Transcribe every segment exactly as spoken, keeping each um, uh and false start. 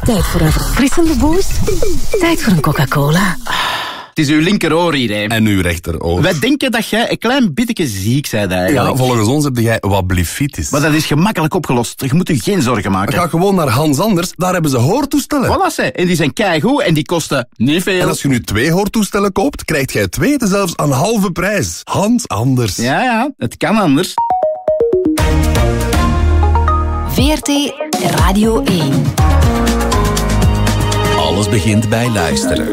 Tijd voor een verfrissende boost. Tijd voor een Coca-Cola. Het is uw linkeroor hier, hè. En uw rechteroor. Wij denken dat jij een klein beetje ziek bent eigenlijk. Ja, volgens ons heb jij wat blifitis. Maar dat is gemakkelijk opgelost. Je moet je geen zorgen maken. Ga gewoon naar Hans Anders, daar hebben ze hoortoestellen. Voilà, ze. En die zijn keigoed en die kosten niet veel. En als je nu twee hoortoestellen koopt, krijgt jij twee zelfs aan halve prijs. Hans Anders. Ja, ja, het kan anders. V R T Radio één. Alles begint bij luisteren.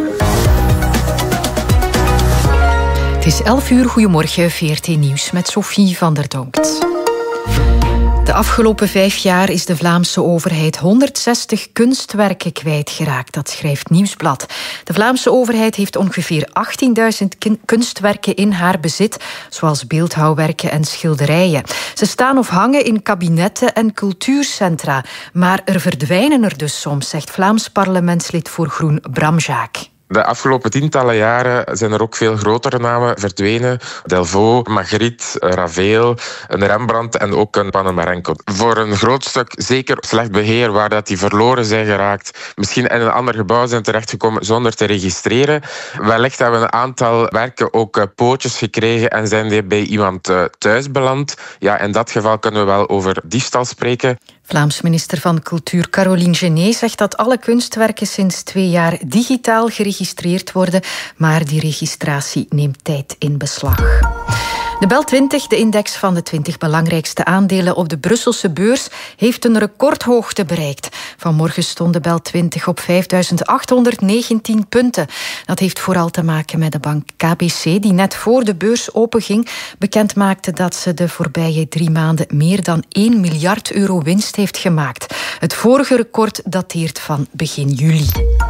Het is elf uur, goedemorgen, V R T Nieuws met Sophie van der Donkt. De afgelopen vijf jaar is de Vlaamse overheid honderdzestig kunstwerken kwijtgeraakt. Dat schrijft Nieuwsblad. De Vlaamse overheid heeft ongeveer achttienduizend kunstwerken in haar bezit, zoals beeldhouwwerken en schilderijen. Ze staan of hangen in kabinetten en cultuurcentra. Maar er verdwijnen er dus soms, zegt Vlaams parlementslid voor Groen Bram Jaak. De afgelopen tientallen jaren zijn er ook veel grotere namen verdwenen. Delvaux, Magritte, Ravel, een Rembrandt en ook een Panamarenko. Voor een groot stuk zeker slecht beheer, waar dat die verloren zijn geraakt. Misschien in een ander gebouw zijn terechtgekomen zonder te registreren. Wellicht hebben we een aantal werken ook pootjes gekregen en zijn die bij iemand thuis beland. Ja, in dat geval kunnen we wel over diefstal spreken. Vlaams minister van Cultuur Caroline Genet zegt dat alle kunstwerken sinds twee jaar digitaal geregistreerd worden, maar die registratie neemt tijd in beslag. De Bel twintig, de index van de twintig belangrijkste aandelen op de Brusselse beurs, heeft een recordhoogte bereikt. Vanmorgen stond de Bel twintig op vijfduizend achthonderdnegentien punten. Dat heeft vooral te maken met de bank K B C, die net voor de beurs openging bekend maakte dat ze de voorbije drie maanden meer dan één miljard euro winst heeft gemaakt. Het vorige record dateert van begin juli.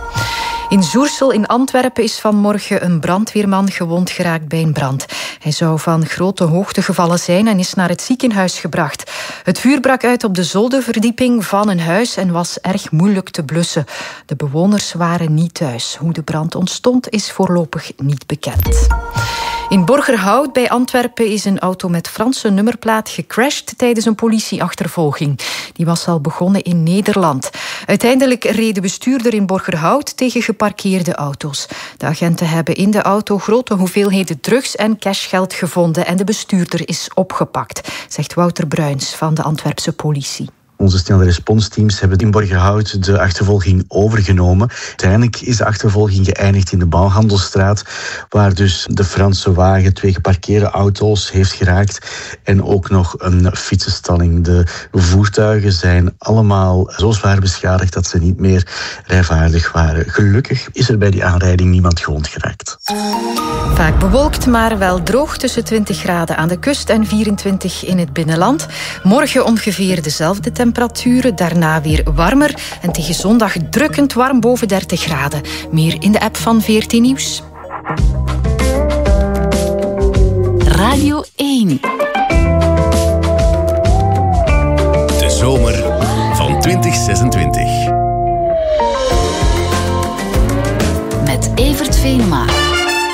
In Zoersel in Antwerpen is vanmorgen een brandweerman gewond geraakt bij een brand. Hij zou van grote hoogte gevallen zijn en is naar het ziekenhuis gebracht. Het vuur brak uit op de zolderverdieping van een huis en was erg moeilijk te blussen. De bewoners waren niet thuis. Hoe de brand ontstond is voorlopig niet bekend. In Borgerhout bij Antwerpen is een auto met Franse nummerplaat gecrashed tijdens een politieachtervolging. Die was al begonnen in Nederland. Uiteindelijk reed de bestuurder in Borgerhout tegen geparkeerde auto's. De agenten hebben in de auto grote hoeveelheden drugs en cashgeld gevonden en de bestuurder is opgepakt, zegt Wouter Bruins van de Antwerpse politie. Onze snelle responsteams hebben in Borgerhout de achtervolging overgenomen. Uiteindelijk is de achtervolging geëindigd in de Bouwhandelstraat, waar dus de Franse wagen twee geparkeerde auto's heeft geraakt en ook nog een fietsenstalling. De voertuigen zijn allemaal zo zwaar beschadigd dat ze niet meer rijvaardig waren. Gelukkig is er bij die aanrijding niemand gewond geraakt. Vaak bewolkt, maar wel droog, tussen twintig graden aan de kust en vierentwintig in het binnenland. Morgen ongeveer dezelfde temperatuur. Temperaturen, daarna weer warmer en tegen zondag drukkend warm boven dertig graden. Meer in de app van V R T Nieuws. Radio één. De zomer van twintig zesentwintig. Met Evert Venema.